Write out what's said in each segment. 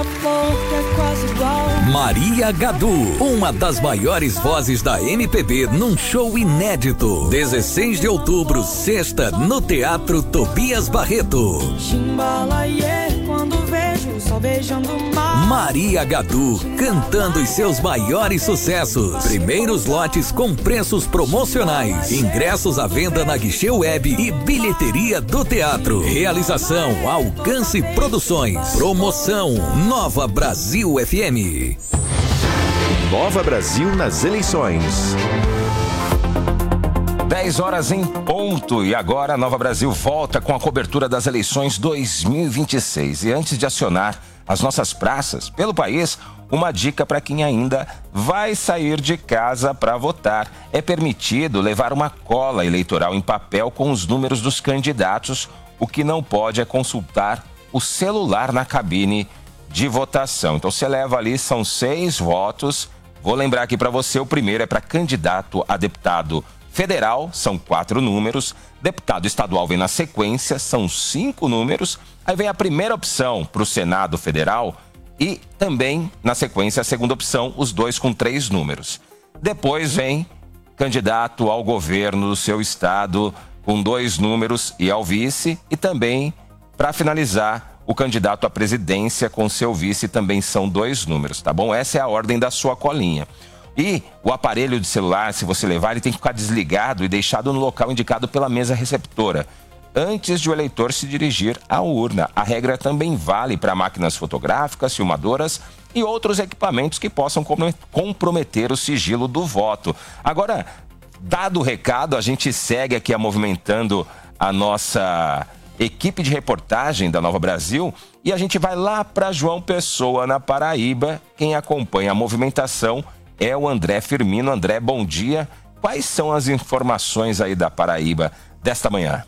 Beija-Flor, que é quase igual. Maria Gadu, uma das maiores vozes da MPB num show inédito. 16 de outubro, sexta, no Teatro Tobias Barreto. Chimbalaie, quando vejo o sol beijando o mar. Maria Gadu, cantando os seus maiores sucessos. Primeiros lotes com preços promocionais. Ingressos à venda na Guichê Web e bilheteria do teatro. Realização Alcance Produções. Promoção Nova Brasil FM. Nova Brasil nas eleições. 10 horas em ponto e agora a Nova Brasil volta com a cobertura das eleições 2026. E antes de acionar as nossas praças pelo país, uma dica para quem ainda vai sair de casa para votar. É permitido levar uma cola eleitoral em papel com os números dos candidatos. O que não pode é consultar o celular na cabine de votação. Então você leva ali, são 6 votos. Vou lembrar aqui para você, o primeiro é para candidato a deputado federal, são 4 números. Deputado estadual vem na sequência, são 5 números. Aí vem a primeira opção para o Senado Federal e também, na sequência, a segunda opção, os dois com 3 números. Depois vem candidato ao governo do seu estado com 2 números e ao vice. E também, para finalizar, o candidato à presidência com seu vice também são 2 números, tá bom? Essa é a ordem da sua colinha. E o aparelho de celular, se você levar, ele tem que ficar desligado e deixado no local indicado pela mesa receptora, antes de o eleitor se dirigir à urna. A regra também vale para máquinas fotográficas, filmadoras e outros equipamentos que possam comprometer o sigilo do voto. Agora, dado o recado, a gente segue aqui movimentando a nossa equipe de reportagem da Nova Brasil e a gente vai lá para João Pessoa, na Paraíba. Quem acompanha a movimentação é o André Firmino. André, bom dia. Quais são as informações aí da Paraíba desta manhã?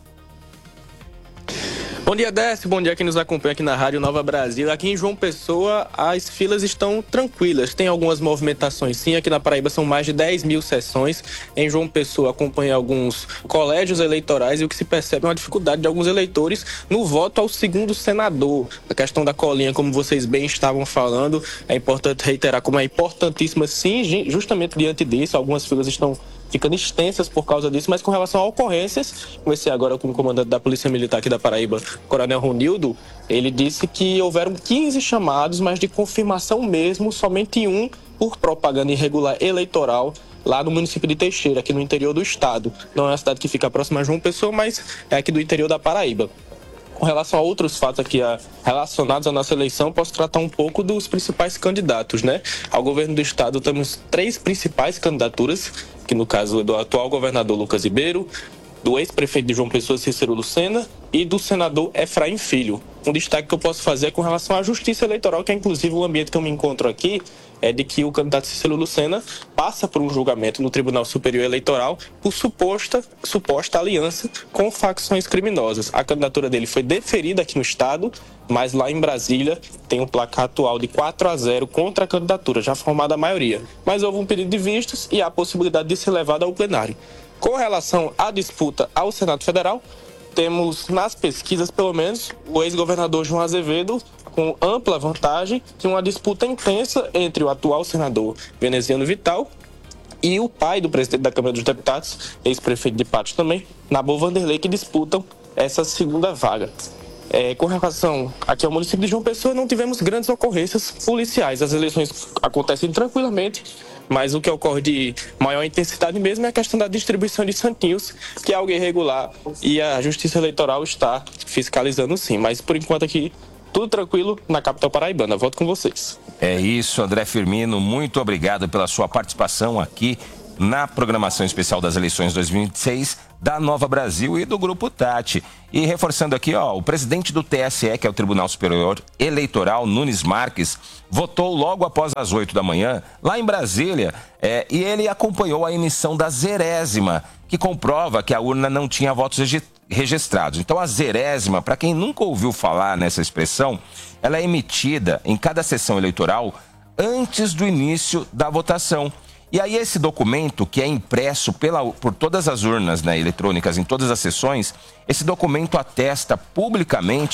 Bom dia, Décio. Bom dia quem nos acompanha aqui na Rádio Nova Brasil. Aqui em João Pessoa, as filas estão tranquilas. Tem algumas movimentações, sim. Aqui na Paraíba são mais de 10 mil sessões. Em João Pessoa, acompanha alguns colégios eleitorais e o que se percebe é uma dificuldade de alguns eleitores no voto ao segundo senador. A questão da colinha, como vocês bem estavam falando, é importante reiterar como é importantíssima, sim, justamente diante disso. Algumas filas estão ficando extensas por causa disso, mas com relação a ocorrências, comecei agora com o comandante da Polícia Militar aqui da Paraíba, Coronel Ronildo. Ele disse que houveram 15 chamados, mas de confirmação mesmo, somente um por propaganda irregular eleitoral lá no município de Teixeira, aqui no interior do estado. Não é uma cidade que fica próxima a João Pessoa, mas é aqui do interior da Paraíba. Com relação a outros fatos aqui relacionados à nossa eleição, posso tratar um pouco dos principais candidatos, né? Ao governo do estado temos 3 principais candidaturas, que no caso é do atual governador Lucas Ribeiro, do ex-prefeito de João Pessoa, Cícero Lucena, e do senador Efraim Filho. Um destaque que eu posso fazer é com relação à justiça eleitoral, que é inclusive o ambiente que eu me encontro aqui, é de que o candidato Cícero Lucena passa por um julgamento no Tribunal Superior Eleitoral por suposta aliança com facções criminosas. A candidatura dele foi deferida aqui no estado, mas lá em Brasília tem um placar atual de 4-0 contra a candidatura, já formada a maioria. Mas houve um pedido de vistos e há a possibilidade de ser levado ao plenário. Com relação à disputa ao Senado Federal, temos nas pesquisas, pelo menos, o ex-governador João Azevedo com ampla vantagem de uma disputa intensa entre o atual senador Veneziano Vital e o pai do presidente da Câmara dos Deputados, ex-prefeito de Patos também, Nabor Vanderlei, que disputam essa segunda vaga. Com relação aqui ao município de João Pessoa, não tivemos grandes ocorrências policiais. As eleições acontecem tranquilamente, mas o que ocorre de maior intensidade mesmo é a questão da distribuição de santinhos, que é algo irregular e a Justiça Eleitoral está fiscalizando sim. Mas por enquanto aqui, tudo tranquilo na capital paraibana. Volto com vocês. É isso, André Firmino. Muito obrigado pela sua participação aqui na programação especial das eleições 2026 da Nova Brasil e do Grupo Tati. E reforçando aqui, o presidente do TSE, que é o Tribunal Superior Eleitoral, Nunes Marques, votou logo após as 8 da manhã, lá em Brasília, e ele acompanhou a emissão da zerésima, que comprova que a urna não tinha votos registrados. Então, a zerésima, para quem nunca ouviu falar nessa expressão, ela é emitida em cada sessão eleitoral antes do início da votação. E aí esse documento, que é impresso por todas as urnas, né, eletrônicas em todas as sessões, esse documento atesta publicamente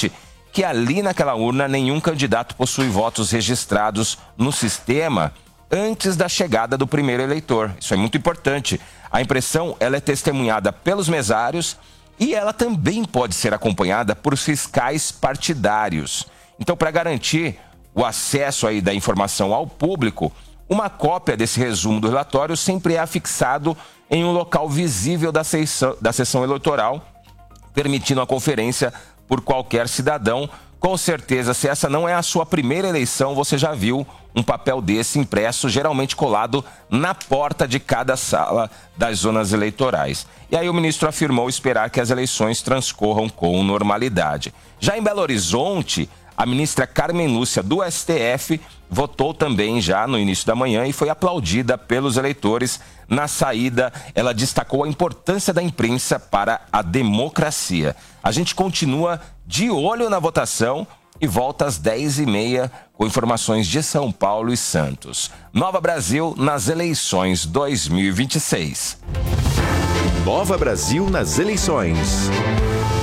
que ali naquela urna nenhum candidato possui votos registrados no sistema antes da chegada do primeiro eleitor. Isso é muito importante. A impressão ela é testemunhada pelos mesários e ela também pode ser acompanhada por fiscais partidários. Então, para garantir o acesso aí da informação ao público, uma cópia desse resumo do relatório sempre é afixado em um local visível da sessão eleitoral, permitindo a conferência por qualquer cidadão. Com certeza, se essa não é a sua primeira eleição, você já viu um papel desse impresso, geralmente colado na porta de cada sala das zonas eleitorais. E aí o ministro afirmou esperar que as eleições transcorram com normalidade. Já em Belo Horizonte, a ministra Carmen Lúcia, do STF, votou também já no início da manhã e foi aplaudida pelos eleitores. Na saída, ela destacou a importância da imprensa para a democracia. A gente continua de olho na votação e volta às 10h30 com informações de São Paulo e Santos. Nova Brasil nas eleições 2026. Nova Brasil nas eleições.